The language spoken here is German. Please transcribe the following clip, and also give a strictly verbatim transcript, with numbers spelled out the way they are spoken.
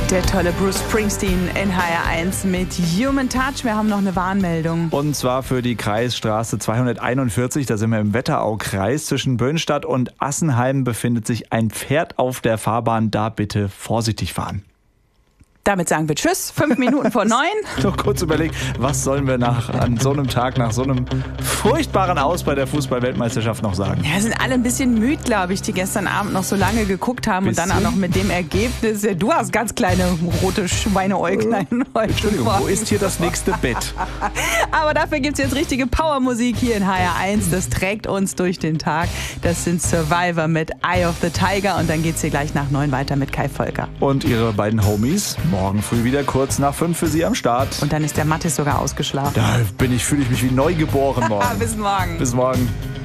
Der tolle Bruce Springsteen in H R eins mit Human Touch. Wir haben noch eine Warnmeldung. Und zwar für die Kreisstraße zweihunderteinundvierzig. Da sind wir im Wetteraukreis. Zwischen Böhnstadt und Assenheim befindet sich ein Pferd auf der Fahrbahn. Da bitte vorsichtig fahren. Damit sagen wir Tschüss, fünf Minuten vor neun. Noch kurz überlegt, was sollen wir nach, an so einem Tag, nach so einem furchtbaren Aus bei der Fußball-Weltmeisterschaft noch sagen? Ja, sind alle ein bisschen müde, glaube ich, die gestern Abend noch so lange geguckt haben bisschen? Und dann auch noch mit dem Ergebnis. Du hast ganz kleine rote Schweineäuglein äh, heute. Entschuldigung, vor. Wo ist hier das nächste Bett? Aber dafür gibt es jetzt richtige Powermusik hier in H R eins. Das trägt uns durch den Tag. Das sind Survivor mit Eye of the Tiger. Und dann geht es hier gleich nach neun weiter mit Kai Volker. Und ihre beiden Homies? Morgen früh wieder kurz nach fünf für Sie am Start. Und dann ist der Mathis sogar ausgeschlafen. Da bin ich, fühle ich mich wie neugeboren morgen. Bis morgen. Bis morgen.